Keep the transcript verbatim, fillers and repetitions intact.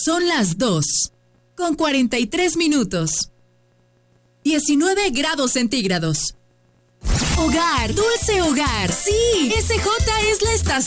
Son las dos, con cuarenta y tres minutos. diecinueve grados centígrados. Hogar, dulce hogar. Sí, S J es la estación